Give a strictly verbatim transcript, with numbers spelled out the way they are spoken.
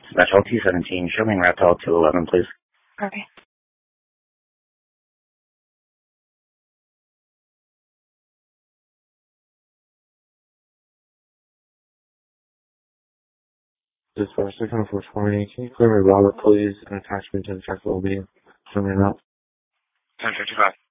Dispatch L T seventeen, show me route to L two eleven, please. Okay. Dispatch six one four twenty, can you clear me Robert, please, and attach me to the check will be show me route? ten fifty-five.